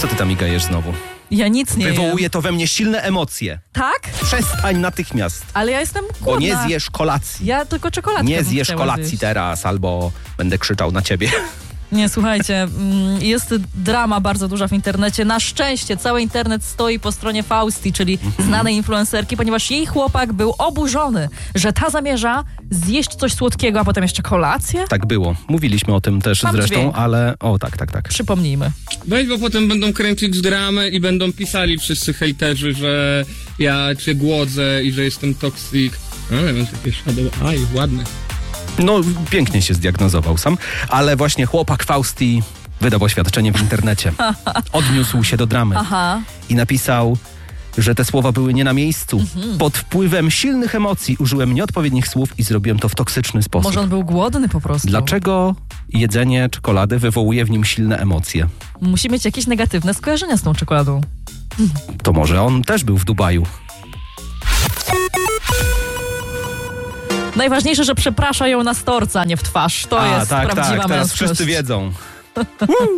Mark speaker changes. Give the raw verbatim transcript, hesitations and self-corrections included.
Speaker 1: Co ty tam migajesz znowu?
Speaker 2: Ja nic nie
Speaker 1: Wywołuje
Speaker 2: jem.
Speaker 1: to we mnie silne emocje.
Speaker 2: Tak?
Speaker 1: Przestań natychmiast,
Speaker 2: Ale ja jestem
Speaker 1: bo
Speaker 2: głodna.
Speaker 1: nie zjesz kolacji.
Speaker 2: Ja tylko czekoladkę
Speaker 1: Nie
Speaker 2: bym
Speaker 1: zjesz
Speaker 2: chciała
Speaker 1: kolacji
Speaker 2: zjeść.
Speaker 1: teraz, albo będę krzyczał na ciebie.
Speaker 2: Nie, słuchajcie, mm, jest drama bardzo duża w internecie. Na szczęście cały internet stoi po stronie Fausti, czyli znanej influencerki, ponieważ jej chłopak był oburzony, że ta zamierza zjeść coś słodkiego, a potem jeszcze kolację.
Speaker 1: Tak było. Mówiliśmy o tym też
Speaker 2: Mam
Speaker 1: zresztą,
Speaker 2: dźwięk.
Speaker 1: ale... O, tak, tak, tak.
Speaker 2: Przypomnijmy.
Speaker 3: Weź, bo potem będą kręcić dramę i będą pisali wszyscy hejterzy, że ja cię głodzę i że jestem toksik. Ale mam takie shadow. Aj, ładne.
Speaker 1: No, pięknie się zdiagnozował sam, ale właśnie chłopak Fausti wydał oświadczenie w internecie. Odniósł się do dramy
Speaker 2: Aha.
Speaker 1: i napisał, że te słowa były nie na miejscu.
Speaker 2: Mhm.
Speaker 1: Pod wpływem silnych emocji użyłem nieodpowiednich słów i zrobiłem to w toksyczny sposób.
Speaker 2: Może on był głodny po prostu.
Speaker 1: Dlaczego jedzenie czekolady wywołuje w nim silne emocje?
Speaker 2: Musi mieć jakieś negatywne skojarzenia z tą czekoladą.
Speaker 1: To może on też był w Dubaju.
Speaker 2: Najważniejsze, że przeprasza ją na storca, a nie w twarz. To
Speaker 1: A,
Speaker 2: jest
Speaker 1: tak,
Speaker 2: prawdziwa
Speaker 1: tak, teraz
Speaker 2: męskość.
Speaker 1: wszyscy wiedzą.